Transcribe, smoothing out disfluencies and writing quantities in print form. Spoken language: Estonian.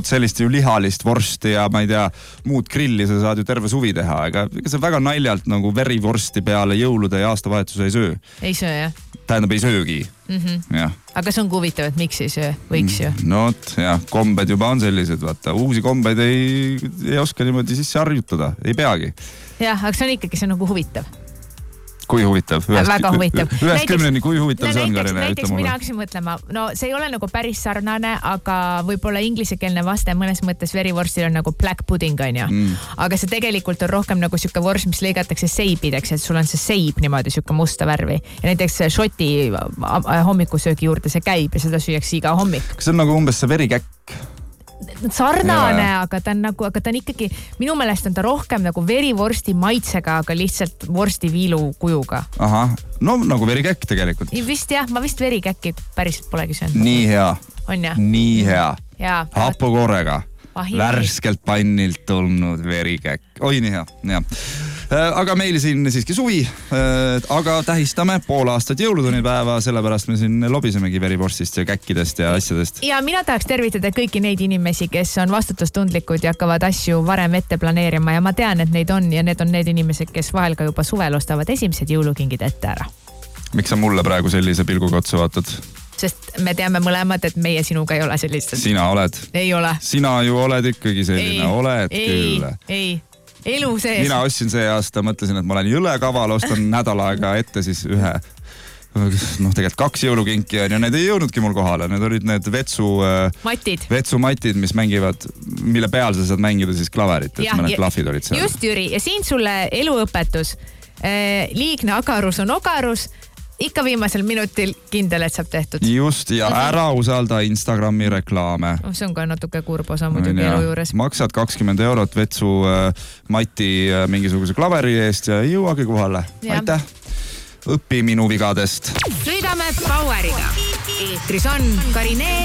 vot sellist ju lihalist vorsti ja ma ei tea, muud grilli sa saad ju terve suvi teha, ega sa väga naljalt nagu verivorsti peale jõulude ja aastavahetuse ei söö. Ei söö, jah? Tähendab, ei söögi. Jah. Aga see on huvitav, et miks ei söö? Võiks ju. No, jah, kombed juba on sellised, vaata. Uusi kombeid ei oska niimoodi sisse harjutada. Ei peagi. Jah, aga see on ikkagi see nagu huvitav. Kui huvitav? Väga huvitav. Ühest 10-ni, kui huvitav see on, Karine? Näiteks mina hakkasin mõtlema, no see ei ole nagu päris sarnane, aga võib-olla inglisekeelne vaste mõnes mõttes verivorstil on nagu black pudding, on ju. Aga see tegelikult on rohkem nagu siuke vorst, mis lõigatakse seibideks, et sul on see seib niimoodi siuke musta värvi. Ja näiteks šoti hommikusöögi juurde see käib ja seda süüakse iga hommik. Kas see on nagu umbes see verikäkk? Sarnane, aga ta on ikkagi, minu meelest on ta rohkem nagu verivorsti maitsega, aga lihtsalt vorstiviilu kujuga. Aha, no nagu verikäkk tegelikult. Vist jah, ma vist verikäkki päriselt polegi söönud. Nii hea. On jah? Nii hea. Hapukoorega. Värskelt pannilt tulnud verikäkk. Oi, nii hea. Ja. Aga meil siin siiski suvi, aga tähistame pool aastat jõulutunnipäeva, sellepärast me siin lobisemegi verivorstist ja käkkidest ja asjadest. Ja mina tahaks tervitada kõiki neid inimesi, kes on vastutustundlikud ja hakkavad asju varem ette planeerima ja ma tean, et neid on ja need on need inimesed, kes vahel ka juba suvel ostavad esimesed jõulukingid ette ära. Miks sa mulle praegu sellise pilguga otsa vaatad? Sest me teame mõlemad, et meie sinuga ei ole sellist. Sina oled. Ei ole. Sina ju oled ikkagi selline, oled küll. Ei. Elu sees. Mina ostsin see aasta, mõtlesin, et ma olen jõle kaval, ostan nädal aega ette siis ühe, tegelikult 2 jõulukinki ja need ei jõudnudki mul kohale. Need olid need vetsumatid, mis mängivad, mille peal sa saad mängida siis klaverit, et mõned klahvid olid seal. Just, Jüri, ja siin sulle eluõpetus. Liigne agarus on ogarus. Ikka viimasel minutil kindel, et saab tehtud. Just, ja ära usalda Instagrami reklaame. See on ka natuke kurb osa muidugi elu juures. Maksad 20 € vetsu mati mingisuguse klaveri eest ja ei jõuagi kohale. Aitäh! Õpi minu vigadest. Sõidame Poweriga. Eetris on Karine